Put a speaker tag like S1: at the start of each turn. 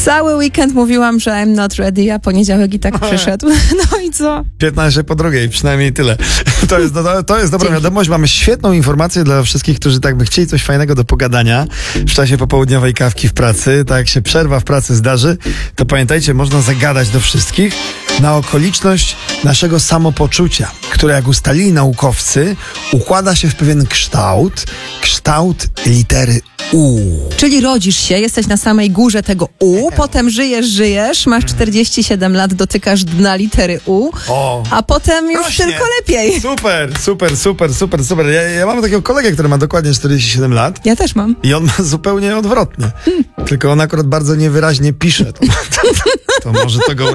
S1: Cały weekend mówiłam, że I'm not ready, a poniedziałek i tak przyszedł. No i co?
S2: 15 po drugiej, przynajmniej tyle. To jest dobra wiadomość. Mamy świetną informację dla wszystkich, którzy tak by chcieli coś fajnego do pogadania w czasie popołudniowej kawki w pracy. Tak jak się przerwa w pracy zdarzy, to pamiętajcie, można zagadać do wszystkich na okoliczność naszego samopoczucia, które, jak ustalili naukowcy, układa się w pewien kształt litery U.
S1: Czyli rodzisz się, jesteś na samej górze tego U, potem żyjesz, masz 47 lat, dotykasz dna litery U, a potem już
S2: rośnie.
S1: tylko lepiej.
S2: Super. Ja mam takiego kolegę, który ma dokładnie 47 lat.
S1: Ja też mam.
S2: I on ma zupełnie odwrotnie. Tylko on akurat bardzo niewyraźnie pisze. To może to go